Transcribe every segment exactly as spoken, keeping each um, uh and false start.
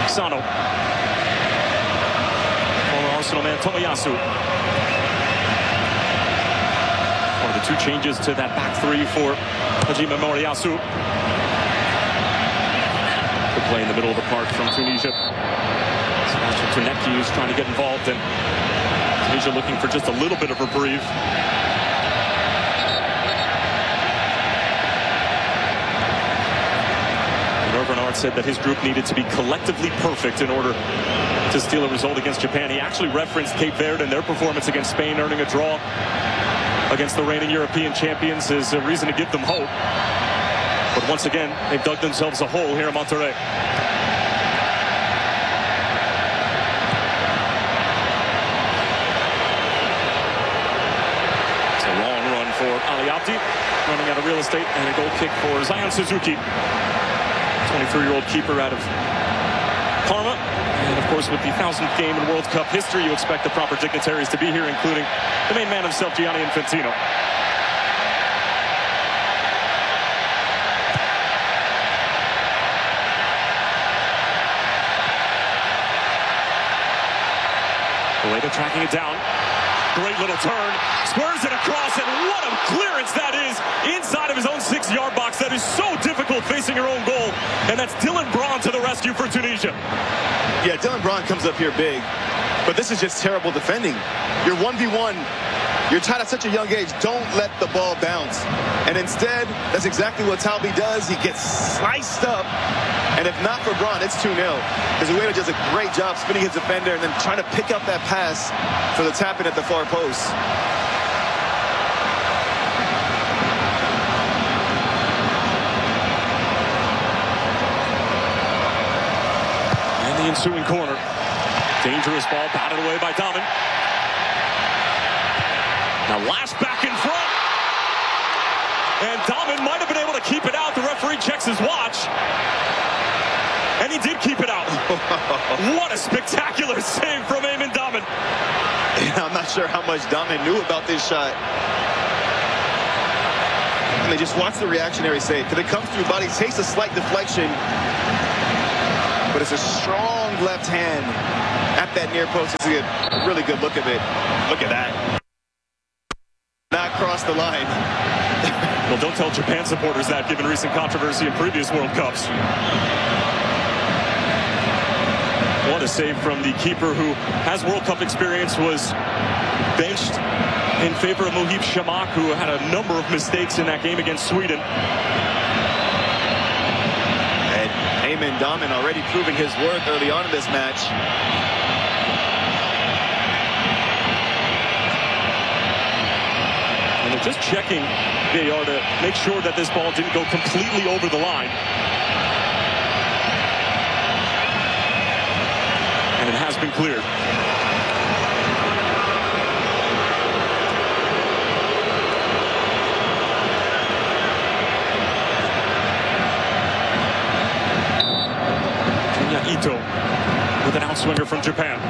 Sano. Former Arsenal man Tomiyasu. One of the two changes to that back three for Hajime Moriyasu. Good play in the middle of the park from Tunisia. Sebastian Tuneki is trying to get involved, and Tunisia looking for just a little bit of reprieve. Bernard said that his group needed to be collectively perfect in order to steal a result against Japan. He actually referenced Cape Verde and their performance against Spain, earning a draw against the reigning European champions, as a reason to give them hope. But once again, they've dug themselves a hole here in Monterrey. It's a long run for Ali Abdi, running out of real estate, and a goal kick for Zion Suzuki. twenty-three-year-old keeper out of Parma. And, of course, with the thousandth game in World Cup history, you expect the proper dignitaries to be here, including the main man himself, Gianni Infantino. Rueda tracking it down. Great little turn. Spurs it across, and what a clearance that is inside of his own six-yard box. That is so difficult facing your own goal. And that's Dylan Braun to the rescue for Tunisia. Yeah, Dylan Braun comes up here big. But this is just terrible defending. You're one v one. You're tied at such a young age. Don't let the ball bounce. And instead, that's exactly what Talbi does. He gets sliced up. And if not for Braun, it's two nil. Because Rueda does a great job spinning his defender and then trying to pick up that pass for the tap-in at the far post. And the ensuing corner. Dangerous ball batted away by Damen. Now Lash back in front. And Damen might have been able to keep it out. The referee checks his watch. And he did keep it out. What a spectacular save from Eamon Damen. Yeah, I'm not sure how much Damen knew about this shot. And they just watch the reactionary save. Because it comes through body, takes a slight deflection. But it's a strong left hand at that near post. It's a good, really good look of it. Look at that. Not cross the line. Well, don't tell Japan supporters that, given recent controversy in previous World Cups. What a save from the keeper, who has World Cup experience, was benched in favor of Mohib Shamak, who had a number of mistakes in that game against Sweden. And Eamon Damen already proving his worth early on in this match. And they're just checking V A R to make sure that this ball didn't go completely over the line. And it has been cleared. Junya Ito with an outswinger from Japan.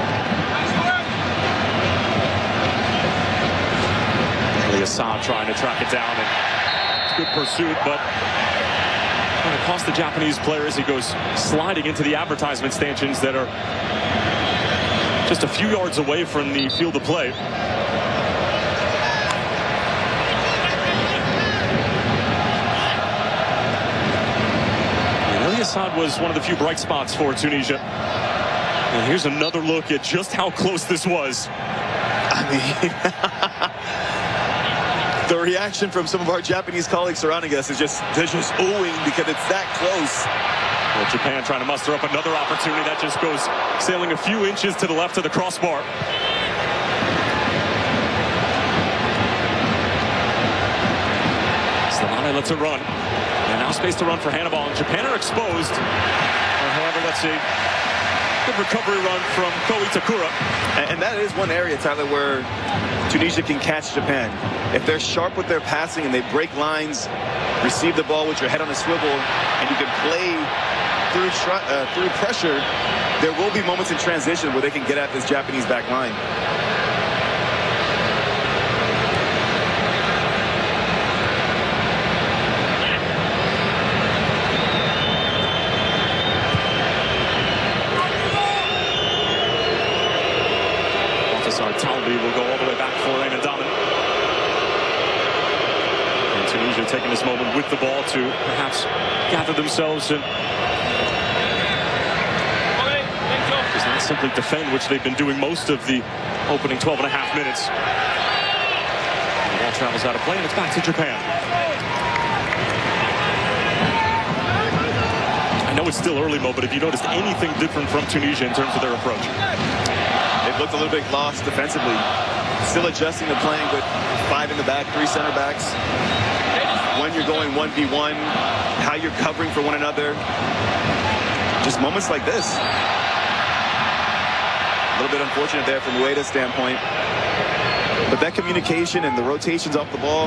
Assad trying to track it down, and it's good pursuit, but going to cost the Japanese player as he goes sliding into the advertisement stanchions that are just a few yards away from the field of play. And Ali Assad was one of the few bright spots for Tunisia. And here's another look at just how close this was. I mean, the reaction from some of our Japanese colleagues surrounding us is just, they're just oohing because it's that close. Well, Japan trying to muster up another opportunity that just goes sailing a few inches to the left of the crossbar. Slimane lets it run. And now space to run for Hannibal. And Japan are exposed. However, let's see. Good recovery run from Ko Itakura. And that is one area, Tyler, where Tunisia can catch Japan. If they're sharp with their passing and they break lines, receive the ball with your head on a swivel, and you can play through, uh, through pressure, there will be moments in transition where they can get at this Japanese back line. Talbi will go all the way back for Raymond Damen. And Tunisia taking this moment with the ball to perhaps gather themselves and just not simply defend, which they've been doing most of the opening twelve and a half minutes. The ball travels out of play, and it's back to Japan. I know it's still early, Mo, but have you noticed anything different from Tunisia in terms of their approach? They've looked a little bit lost defensively. Still adjusting to playing with five in the back, three center backs. When you're going one v one, how you're covering for one another. Just moments like this. A little bit unfortunate there from Ueda's standpoint. But that communication and the rotations off the ball,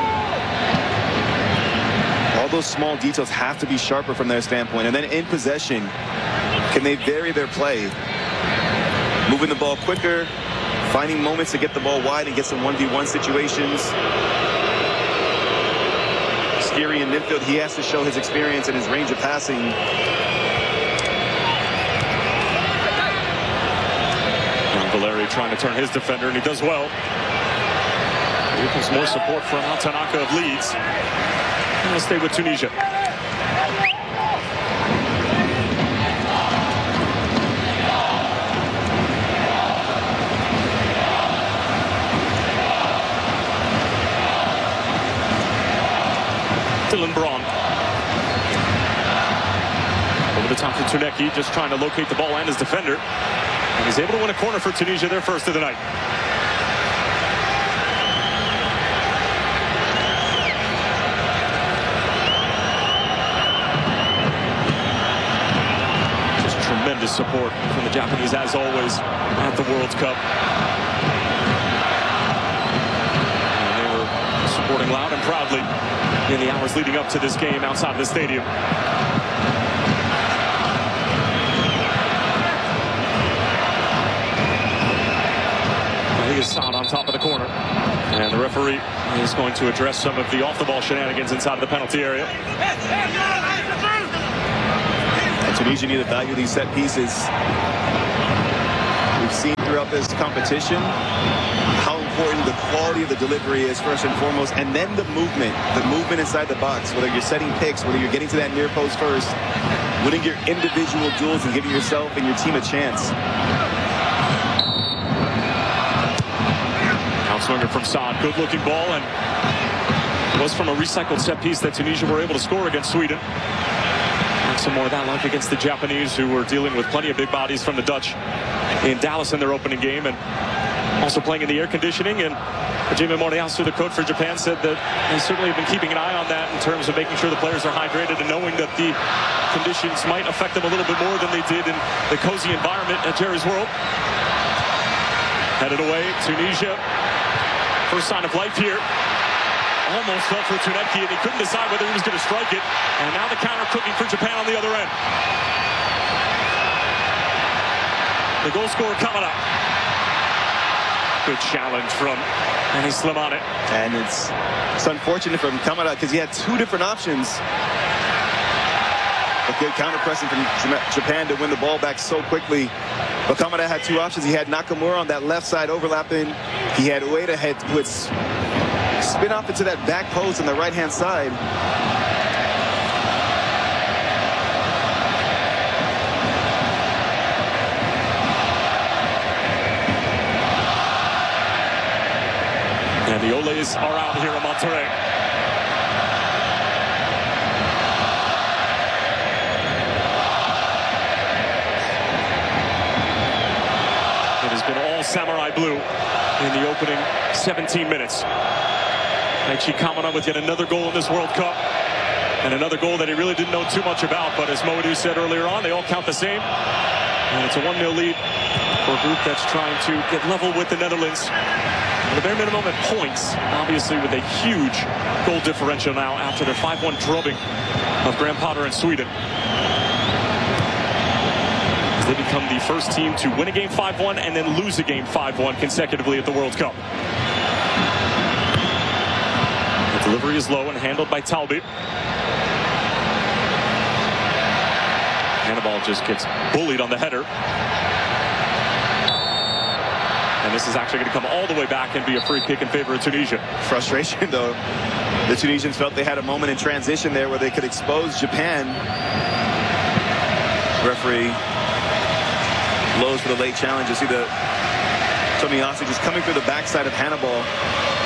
all those small details have to be sharper from their standpoint. And then in possession, can they vary their play? Moving the ball quicker, finding moments to get the ball wide and get some one v one situations. Skiri in midfield, he has to show his experience and his range of passing. And Valeri trying to turn his defender, and he does well. Here comes more support from Tanaka of Leeds. And we'll stay with Tunisia. Dylan Braun. Over the top to Tuneki, just trying to locate the ball and his defender. And he's able to win a corner for Tunisia, their first of the night. Just tremendous support from the Japanese, as always, at the World Cup. And they were supporting loud and proudly in the hours leading up to this game outside of the stadium. I think it's Saad on top of the corner. And the referee is going to address some of the off-the-ball shenanigans inside of the penalty area. And Tunisia need to value these set pieces. We've seen throughout this competition how important the quality of the delivery is first and foremost, and then the movement, the movement inside the box, whether you're setting picks, whether you're getting to that near post first, winning your individual duels and giving yourself and your team a chance. Outswinger from Saad, good looking ball, and it was from a recycled set piece that Tunisia were able to score against Sweden. And some more of that luck against the Japanese, who were dealing with plenty of big bodies from the Dutch in Dallas in their opening game, and also playing in the air conditioning. And Hajime Moriyasu, the coach for Japan, said that they certainly have been keeping an eye on that in terms of making sure the players are hydrated and knowing that the conditions might affect them a little bit more than they did in the cozy environment at Jerry's World. Headed away, Tunisia. First sign of life here. Almost fell for Tuneki, and he couldn't decide whether he was going to strike it. And now the counter cooking for Japan on the other end. The goal scorer coming up. Good challenge from Annie Slimani. And it's, it's unfortunate from Kamada because he had two different options. A good counter pressing from Japan to win the ball back so quickly. But Kamada had two options. He had Nakamura on that left side overlapping. He had Ueda head would spin off into that back post on the right hand side. And the Oles are out here in Monterrey. It has been all samurai blue in the opening seventeen minutes. Aichi Kamada with yet another goal in this World Cup. And another goal that he really didn't know too much about. But as Moedu said earlier on, they all count the same. And it's a one nil lead for a group that's trying to get level with the Netherlands. The bare minimum at points, obviously with a huge goal differential now after their five one drubbing of Graham Potter and Sweden. As they become the first team to win a game five one and then lose a game five one consecutively at the World Cup. The delivery is low and handled by Talbi. Hannibal just gets bullied on the header. And this is actually going to come all the way back and be a free kick in favor of Tunisia. Frustration, though. The Tunisians felt they had a moment in transition there where they could expose Japan. Referee blows for the late challenge. You see the Tomiyasu just coming through the backside of Hannibal.